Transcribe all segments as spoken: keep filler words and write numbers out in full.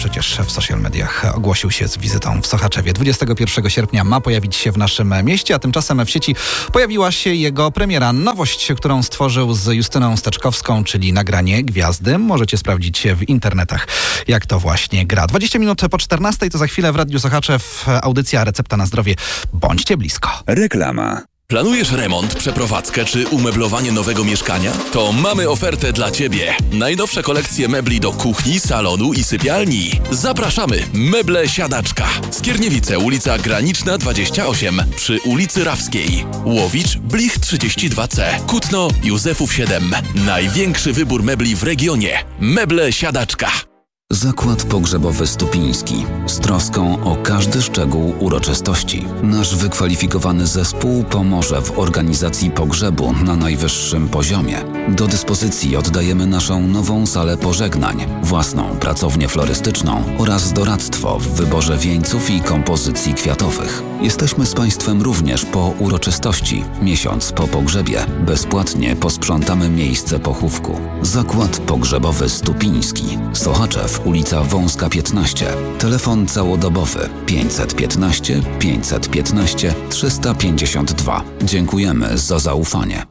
przecież w social mediach ogłosił się z wizytą w Sochaczewie. dwudziestego pierwszego sierpnia ma pojawić się w naszym mieście, a tymczasem w sieci pojawiła się jego premiera. Nowość, którą stworzył z Justyną Steczkowską, czyli nagranie Gwiazdy. Możecie sprawdzić w internetach, jak to właśnie gra. dwadzieścia minut po czternastej to za chwilę w Radiu Sochaczew audycja Recepta na zdrowie. Bądźcie blisko. Reklama. Planujesz remont, przeprowadzkę czy umeblowanie nowego mieszkania? To mamy ofertę dla Ciebie. Najnowsze kolekcje mebli do kuchni, salonu i sypialni. Zapraszamy! Meble Siadaczka. Skierniewice, ulica Graniczna dwadzieścia osiem przy ulicy Rawskiej. Łowicz, Blich trzydzieści dwa C. Kutno, Józefów siedem. Największy wybór mebli w regionie. Meble Siadaczka. Zakład Pogrzebowy Stupiński. Z troską o każdy szczegół uroczystości. Nasz wykwalifikowany zespół pomoże w organizacji pogrzebu na najwyższym poziomie. Do dyspozycji oddajemy naszą nową salę pożegnań, własną pracownię florystyczną oraz doradztwo w wyborze wieńców i kompozycji kwiatowych. Jesteśmy z Państwem również po uroczystości. Miesiąc po pogrzebie bezpłatnie posprzątamy miejsce pochówku. Zakład Pogrzebowy Stupiński. Sochaczew, ulica Wąska piętnaście. Telefon całodobowy pięćset piętnaście pięćset piętnaście trzysta pięćdziesiąt dwa. Dziękujemy za zaufanie.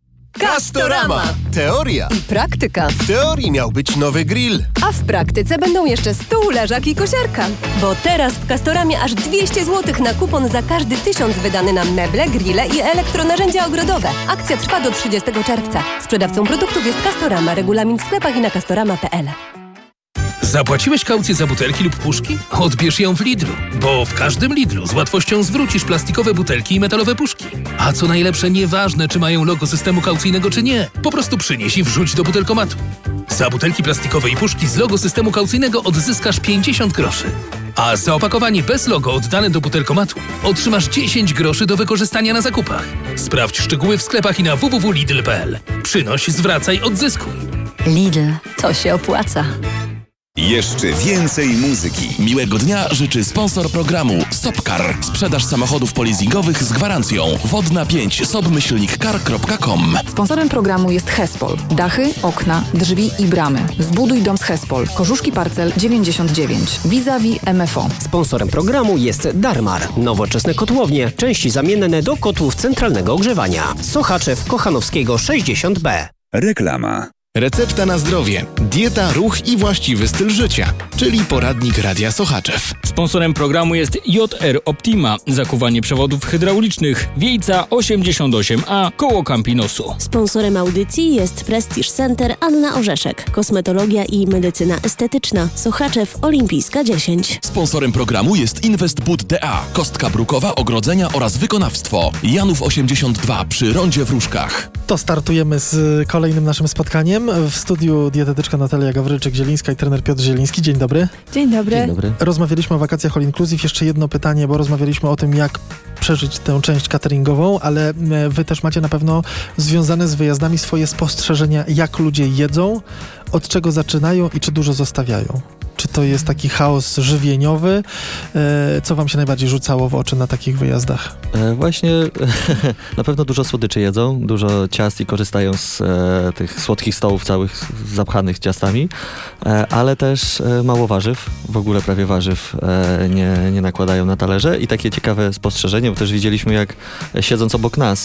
Castorama! Teoria i praktyka. W teorii miał być nowy grill, a w praktyce będą jeszcze stół, leżak i kosiarka. Bo teraz w Castoramie aż dwieście złotych na kupon za każdy tysiąc wydany na meble, grille i elektronarzędzia ogrodowe. Akcja trwa do trzydziestego czerwca. Sprzedawcą produktów jest Castorama. Regulamin w sklepach i na castorama kropka p l. Zapłaciłeś kaucję za butelki lub puszki? Odbierz ją w Lidlu, bo w każdym Lidlu z łatwością zwrócisz plastikowe butelki i metalowe puszki. A co najlepsze, nieważne czy mają logo systemu kaucyjnego czy nie, po prostu przynieś i wrzuć do butelkomatu. Za butelki plastikowe i puszki z logo systemu kaucyjnego odzyskasz pięćdziesiąt groszy. A za opakowanie bez logo oddane do butelkomatu otrzymasz dziesięć groszy do wykorzystania na zakupach. Sprawdź szczegóły w sklepach i na w w w kropka lidl kropka p l. Przynoś, zwracaj, odzyskuj. Lidl, to się opłaca. Jeszcze więcej muzyki. Miłego dnia życzy sponsor programu Sopcar. Sprzedaż samochodów polizingowych z gwarancją. Wodna pięć sobmyślnik car kropka com. Sponsorem programu jest Hespol. Dachy, okna, drzwi i bramy. Zbuduj dom z Hespol. Korzuszki Parcel dziewięćdziesiąt dziewięć. Vis-a-vis M F O. Sponsorem programu jest Darmar. Nowoczesne kotłownie. Części zamienne do kotłów centralnego ogrzewania. Sochaczew Kochanowskiego sześćdziesiąt B. Reklama. Recepta na zdrowie, dieta, ruch i właściwy styl życia, czyli poradnik Radia Sochaczew. Sponsorem programu jest J R Optima, zakuwanie przewodów hydraulicznych, Wiejca osiemdziesiąt osiem A, koło Campinosu. Sponsorem audycji jest Prestige Center Anna Orzeszek, kosmetologia i medycyna estetyczna, Sochaczew Olimpijska dziesięć. Sponsorem programu jest Investbud D A, kostka brukowa, ogrodzenia oraz wykonawstwo. Janów osiemdziesiąt dwa przy Rondzie w Różkach. To startujemy z kolejnym naszym spotkaniem. W studiu dietetyczka Natalia Gawrylczyk-Zielińska i trener Piotr Zieliński. Dzień dobry. Dzień dobry. Dzień dobry. Rozmawialiśmy o wakacjach all inclusive. Jeszcze jedno pytanie, bo rozmawialiśmy o tym, jak przeżyć tę część cateringową, ale wy też macie na pewno związane z wyjazdami swoje spostrzeżenia, jak ludzie jedzą, od czego zaczynają i czy dużo zostawiają. Czy to jest taki chaos żywieniowy? Co wam się najbardziej rzucało w oczy na takich wyjazdach? E, właśnie na pewno dużo słodyczy jedzą, dużo ciast i korzystają z e, tych słodkich stołów całych zapchanych ciastami, e, ale też e, mało warzyw, w ogóle prawie warzyw e, nie, nie nakładają na talerze. I takie ciekawe spostrzeżenie, bo też widzieliśmy, jak e, siedząc obok nas,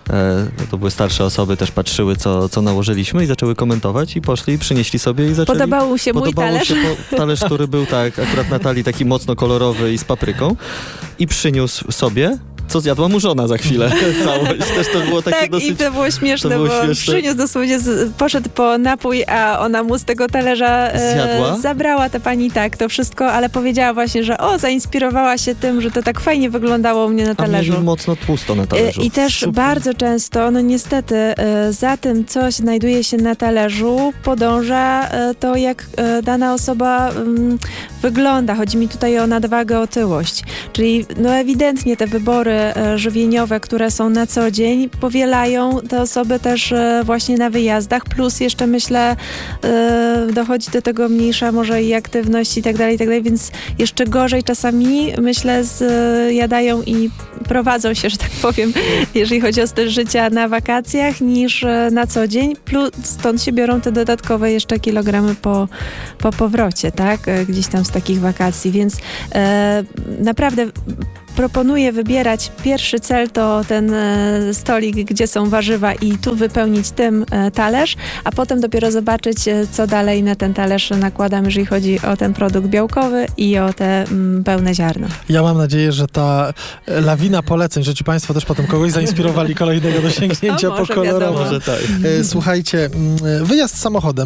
to były starsze osoby, też patrzyły, co, co nałożyliśmy i zaczęły komentować i poszli, przynieśli sobie i zaczęli... Podobał się mój talerz? Się po, talerz, który był tak, akurat Natalii taki mocno kolorowy i z papryką i przyniósł sobie, co zjadła mu żona za chwilę. Całość. Też to było takie tak, dosyć... i to było śmieszne, to było bo śmieszne. przyniósł dosłownie, z, poszedł po napój, a ona mu z tego talerza e, zabrała ta pani tak, to wszystko, ale powiedziała właśnie, że o, zainspirowała się tym, że to tak fajnie wyglądało u mnie na talerzu. A mieli mocno tłusto na talerzu. E, I też Super. bardzo często, no niestety, e, za tym, co znajduje się na talerzu, podąża e, to, jak e, dana osoba m, wygląda. Chodzi mi tutaj o nadwagę, otyłość. Czyli no ewidentnie te wybory e, żywieniowe, które są na co dzień, powielają te osoby też e, właśnie na wyjazdach, plus jeszcze myślę e, dochodzi do tego mniejsza może i aktywność i tak dalej, i tak dalej, więc jeszcze gorzej czasami myślę zjadają i prowadzą się, że tak powiem, jeżeli chodzi o styl życia na wakacjach niż e, na co dzień, plus stąd się biorą te dodatkowe jeszcze kilogramy po, po powrocie, tak, e, gdzieś tam z takich wakacji, więc e, naprawdę proponuję wybierać pierwszy cel to ten e, stolik, gdzie są warzywa i tu wypełnić tym e, talerz, a potem dopiero zobaczyć, e, co dalej na ten talerz nakładam, jeżeli chodzi o ten produkt białkowy i o te m, pełne ziarno. Ja mam nadzieję, że ta lawina poleceń, że ci Państwo też potem kogoś zainspirowali kolejnego do sięgnięcia no, po kolorowe. Może tak. Słuchajcie, wyjazd samochodem